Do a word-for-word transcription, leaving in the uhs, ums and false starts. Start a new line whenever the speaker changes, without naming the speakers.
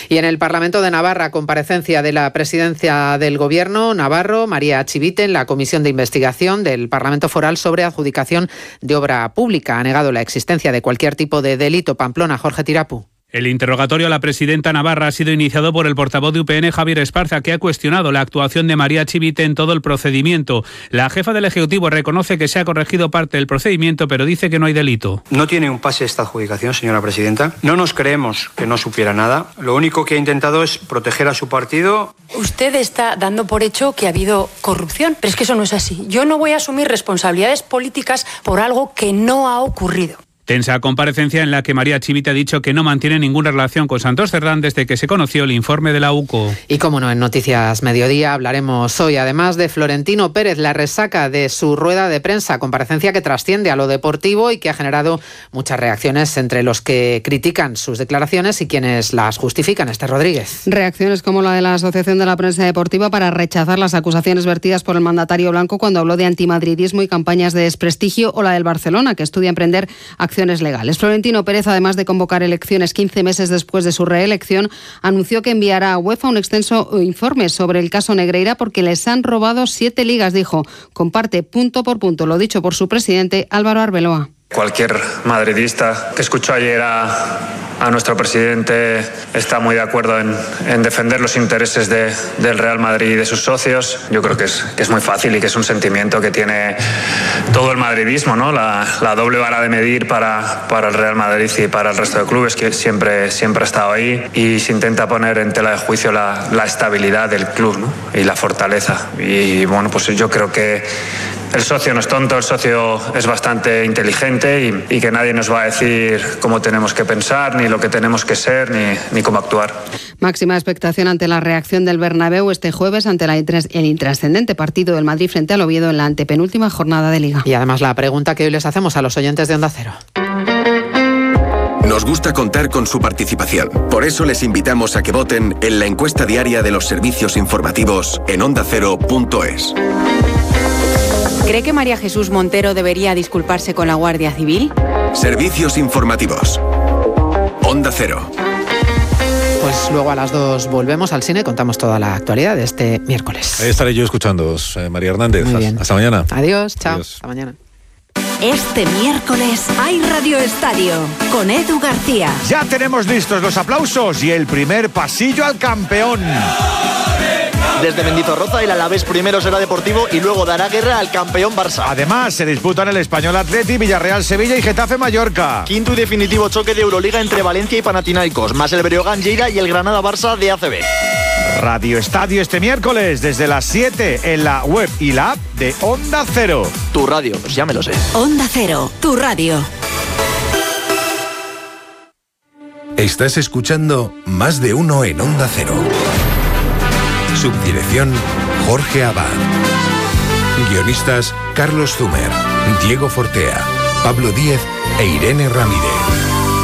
Y en el Parlamento de Navarra, comparecencia de la presidencia del Gobierno navarro, María Chivite, en la Comisión de Investigación del Parlamento Foral sobre adjudicación de obra pública. Ha negado la existencia de cualquier tipo de delito. Pamplona, Jorge Tirapu.
El interrogatorio a la presidenta navarra ha sido iniciado por el portavoz de U P N, Javier Esparza, que ha cuestionado la actuación de María Chivite en todo el procedimiento. La jefa del Ejecutivo reconoce que se ha corregido parte del procedimiento, pero dice que no hay delito.
No tiene un pase esta adjudicación, señora presidenta. No nos creemos que no supiera nada. Lo único que ha intentado es proteger a su partido.
Usted está dando por hecho que ha habido corrupción, pero es que eso no es así. Yo no voy a asumir responsabilidades políticas por algo que no ha ocurrido.
Tensa comparecencia en la que María Chivite ha dicho que no mantiene ninguna relación con Santos Cerdán desde que se conoció el informe de la U C O.
Y como no, en Noticias Mediodía hablaremos hoy además de Florentino Pérez, la resaca de su rueda de prensa, comparecencia que trasciende a lo deportivo y que ha generado muchas reacciones entre los que critican sus declaraciones y quienes las justifican. Esther Rodríguez.
Reacciones como la de la Asociación de la Prensa Deportiva para rechazar las acusaciones vertidas por el mandatario blanco cuando habló de antimadridismo y campañas de desprestigio, o la del Barcelona, que estudia emprender acciones legales. Florentino Pérez, además de convocar elecciones quince meses después de su reelección, anunció que enviará a UEFA un extenso informe sobre el caso Negreira porque les han robado siete ligas, dijo. Comparte punto por punto lo dicho por su presidente, Álvaro Arbeloa.
Cualquier madridista que escuchó ayer a, a nuestro presidente está muy de acuerdo en, en defender los intereses de, del Real Madrid y de sus socios. Yo creo que es, que es muy fácil y que es un sentimiento que tiene todo el madridismo, ¿no? La, la doble vara de medir para, para el Real Madrid y para el resto de clubes, que siempre, siempre ha estado ahí, y se intenta poner en tela de juicio la, la estabilidad del club, ¿no? Y la fortaleza. Y bueno, pues yo creo que el socio no es tonto, el socio es bastante inteligente y, y que nadie nos va a decir cómo tenemos que pensar, ni lo que tenemos que ser, ni, ni cómo actuar.
Máxima expectación ante la reacción del Bernabéu este jueves ante la, el intrascendente partido del Madrid frente al Oviedo en la antepenúltima jornada de Liga.
Y además la pregunta que hoy les hacemos a los oyentes de Onda Cero.
Nos gusta contar con su participación. Por eso les invitamos a que voten en la encuesta diaria de los servicios informativos en onda cero punto es.
¿Cree que María Jesús Montero debería disculparse con la Guardia Civil?
Servicios informativos. Onda Cero.
Pues luego a las dos volvemos al cine, contamos toda la actualidad de este miércoles.
Ahí estaré yo escuchándoos, eh, María Hernández.
Muy bien.
Hasta mañana.
Adiós, chao.
Adiós.
Hasta mañana.
Este miércoles hay Radio Estadio con Edu García.
Ya tenemos listos los aplausos y el primer pasillo al campeón.
Desde Mendizorroza el Alavés primero será Deportivo y luego dará guerra al campeón Barça.
Además se disputan el Español Atleti, Villarreal Sevilla y Getafe Mallorca.
Quinto y definitivo choque de Euroliga entre Valencia y Panathinaikos, más el Breogán Lleida y el Granada Barça de A C B.
Radio Estadio este miércoles desde las siete en la web y la app de Onda Cero.
Tu radio, pues ya me lo sé.
Onda Cero, tu radio.
Estás escuchando Más de Uno en Onda Cero. Subdirección Jorge Abad. Guionistas Carlos Zumer, Diego Fortea, Pablo Díez e Irene Ramírez.